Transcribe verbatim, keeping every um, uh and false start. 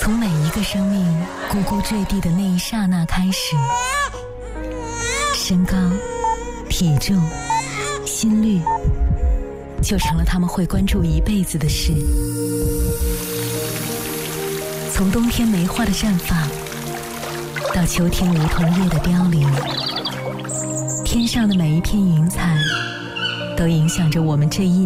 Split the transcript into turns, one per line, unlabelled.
从每一个生命咕咕坠地的那一刹那开始，身高、体重、心率就成了他们会关注一辈子的事。从冬天梅花的绽放，到秋天梧桐叶的凋零，天上的每一片云彩都影响着我们这一